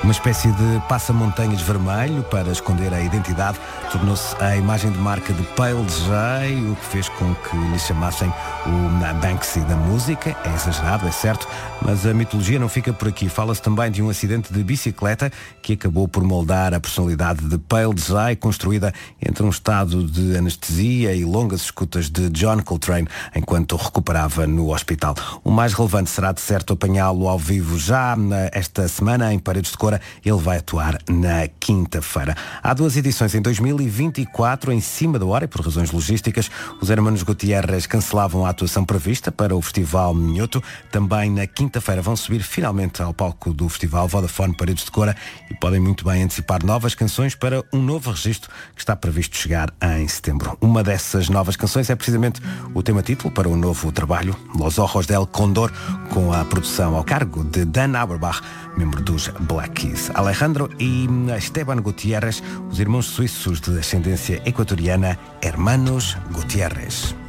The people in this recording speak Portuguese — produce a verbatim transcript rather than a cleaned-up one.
Uma espécie de passa-montanhas vermelho para esconder a identidade tornou-se a imagem de marca de Pale J, o que fez com que lhe chamassem o Banksy da música. É exagerado, é certo, mas a mitologia não fica por aqui. Fala-se também de um acidente de bicicleta que acabou por moldar a personalidade de Pale J, construída entre um estado de anestesia e longas escutas de John Coltrane enquanto recuperava no hospital. O mais relevante será de certo apanhá-lo ao vivo já esta semana em Paredes de Cora. Ele vai atuar na quinta-feira. Há duas edições em dois mil e vinte e quatro, em cima da hora, e por razões logísticas, os Hermanos Gutierrez cancelavam a atuação prevista para o Festival Minhoto. Também na quinta-feira vão subir finalmente ao palco do Festival Vodafone Paredes de Cora e podem muito bem antecipar novas canções para um novo registro que está previsto chegar em setembro. Uma dessas novas canções é precisamente o tema-título para o novo trabalho, Los Ojos del Condor, com a produção ao cargo de Dan Auerbach, membro dos Black Keys. Alejandro e Esteban Gutierrez, os irmãos suíços de ascendência equatoriana, Hermanos Gutierrez.